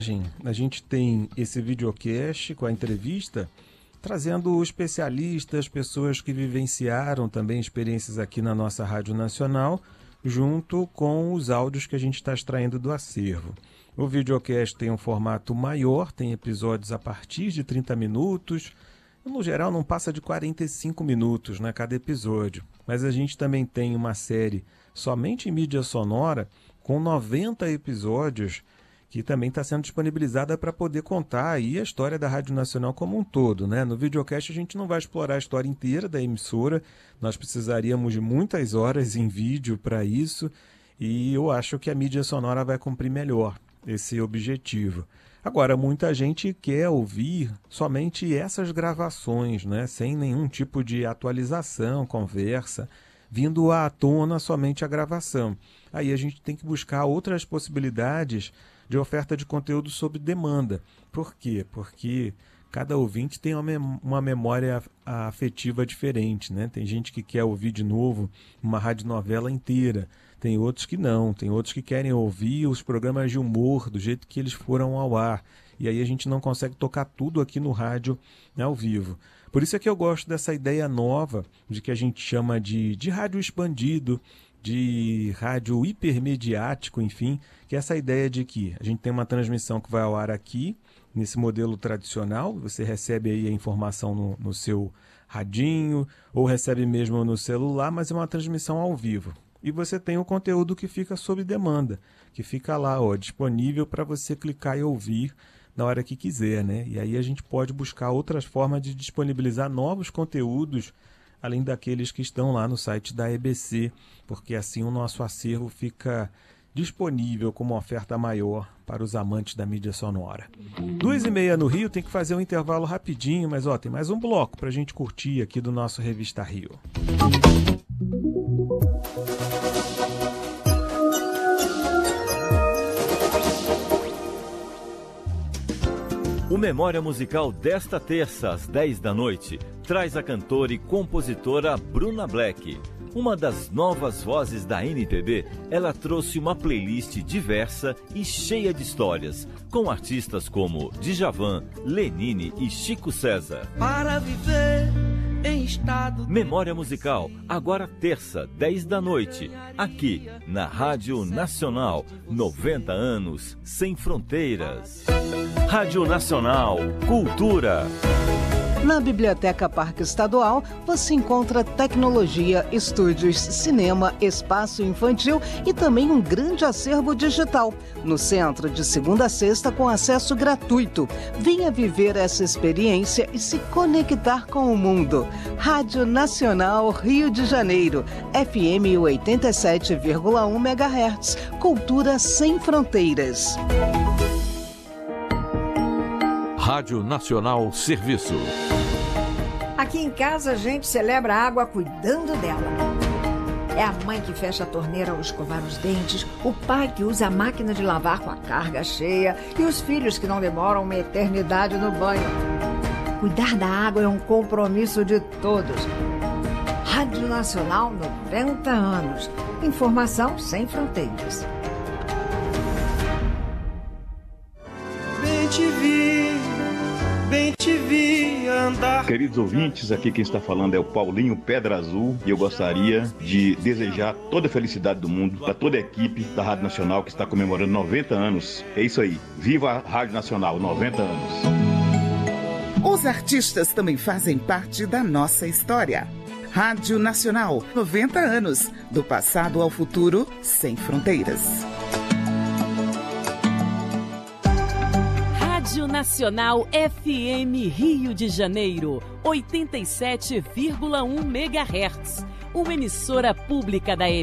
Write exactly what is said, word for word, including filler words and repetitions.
A gente tem esse videocast com a entrevista, trazendo especialistas, pessoas que vivenciaram também experiências aqui na nossa Rádio Nacional, junto com os áudios que a gente está extraindo do acervo. O videocast tem um formato maior, tem episódios a partir de trinta minutos, no geral não passa de quarenta e cinco minutos, né, cada episódio. Mas a gente também tem uma série somente em mídia sonora, com noventa episódios, que também está sendo disponibilizada para poder contar aí a história da Rádio Nacional como um todo, né? No videocast a gente não vai explorar a história inteira da emissora, nós precisaríamos de muitas horas em vídeo para isso, e eu acho que a mídia sonora vai cumprir melhor esse objetivo. Agora, muita gente quer ouvir somente essas gravações, né? Sem nenhum tipo de atualização, conversa, vindo à tona somente a gravação. Aí a gente tem que buscar outras possibilidades de oferta de conteúdo sob demanda. Por quê? Porque cada ouvinte tem uma, mem- uma memória afetiva diferente, né? Tem gente que quer ouvir de novo uma radionovela inteira, tem outros que não, tem outros que querem ouvir os programas de humor do jeito que eles foram ao ar. E aí a gente não consegue tocar tudo aqui no rádio, né, ao vivo. Por isso é que eu gosto dessa ideia nova, de que a gente chama de, de rádio expandido, de rádio hipermediático, enfim, que é essa ideia de que a gente tem uma transmissão que vai ao ar aqui, nesse modelo tradicional, você recebe aí a informação no, no seu radinho, ou recebe mesmo no celular, mas é uma transmissão ao vivo. E você tem o conteúdo que fica sob demanda, que fica lá, ó, disponível para você clicar e ouvir na hora que quiser, né? E aí a gente pode buscar outras formas de disponibilizar novos conteúdos, além daqueles que estão lá no site da E B C, porque assim o nosso acervo fica disponível como oferta maior para os amantes da mídia sonora. Duas e meia no Rio, tem que fazer um intervalo rapidinho, mas ó, tem mais um bloco para a gente curtir aqui do nosso Revista Rio. O Memória Musical desta terça, às dez da noite, traz a cantora e compositora Bruna Black. Uma das novas vozes da M P B, ela trouxe uma playlist diversa e cheia de histórias, com artistas como Djavan, Lenine e Chico César. Para viver em estado... Memória Musical, agora terça, dez da noite, aqui na Rádio Nacional, noventa anos sem fronteiras. Rádio Nacional, Cultura. Na Biblioteca Parque Estadual, você encontra tecnologia, estúdios, cinema, espaço infantil e também um grande acervo digital. No centro, de segunda a sexta, com acesso gratuito. Venha viver essa experiência e se conectar com o mundo. Rádio Nacional Rio de Janeiro, F M oitenta e sete vírgula um megahertz. Cultura sem fronteiras. Rádio Nacional Serviço. Aqui em casa a gente celebra a água cuidando dela. É a mãe que fecha a torneira ao escovar os dentes, o pai que usa a máquina de lavar com a carga cheia e os filhos que não demoram uma eternidade no banho. Cuidar da água é um compromisso de todos. Rádio Nacional, noventa anos. Informação sem fronteiras. Bem te vi, bem te vi andar. Queridos ouvintes, aqui quem está falando é o Paulinho Pedra Azul e eu gostaria de desejar toda a felicidade do mundo para toda a equipe da Rádio Nacional que está comemorando noventa anos. É isso aí, viva a Rádio Nacional, noventa anos. Os artistas também fazem parte da nossa história. Rádio Nacional, noventa anos, do passado ao futuro, sem fronteiras. Rádio Nacional F M Rio de Janeiro, oitenta e sete vírgula um megahertz. Uma emissora pública da